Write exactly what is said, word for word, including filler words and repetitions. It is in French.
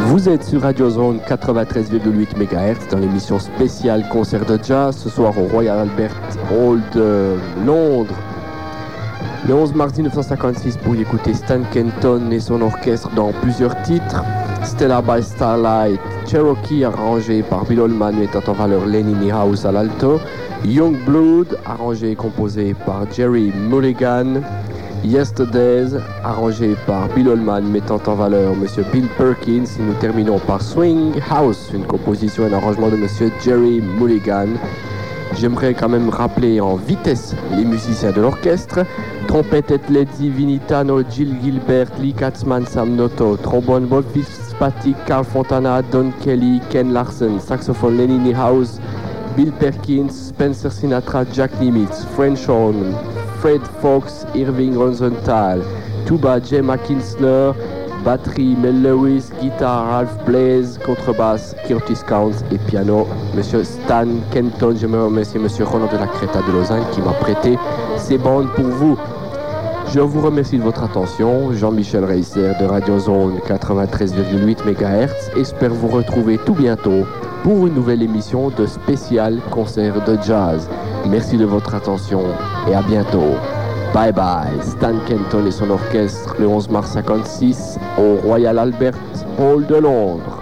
Vous êtes sur Radio Zone quatre-vingt-treize virgule huit mégahertz dans l'émission spéciale concert de jazz ce soir au Royal Albert Hall de Londres. Le onze mars dix-neuf cent cinquante-six, pour y écouter Stan Kenton et son orchestre dans plusieurs titres. Stella by Starlight, Cherokee arrangé par Bill Holman mettant en valeur Lenny Niehaus à l'alto, Young Blood arrangé et composé par Jerry Mulligan, Yesterdays arrangé par Bill Holman mettant en valeur Monsieur Bill Perkins, et nous terminons par Swing House, une composition et un arrangement de Monsieur Jerry Mulligan. J'aimerais quand même rappeler en vitesse les musiciens de l'orchestre. Trompette Lady Vinitano, Jill Gilbert, Lee Katzman, Sam Noto. Trombone Bob Fitzpatrick, Carl Fontana, Don Kelly, Ken Larson. Saxophone Lenny Niehaus, Bill Perkins, Spencer Sinatra, Jack Nimitz. French horn, Fred Fox, Irving Rosenthal. Tuba, Jay McKinsler. Batterie, Mel Lewis. Guitare, Ralph Blaze. Contrebasse, Curtis Counts. Et piano, Monsieur Stan Kenton. Je me remercie Monsieur Roland de la Creta de Lausanne qui m'a prêté ces bandes pour vous. Je vous remercie de votre attention. Jean-Michel Reisser de Radio Zone quatre-vingt-treize virgule huit mégahertz. Espère vous retrouver tout bientôt pour une nouvelle émission de spécial concert de jazz. Merci de votre attention et à bientôt. Bye bye. Stan Kenton et son orchestre le onze mars cinquante-six au Royal Albert Hall de Londres.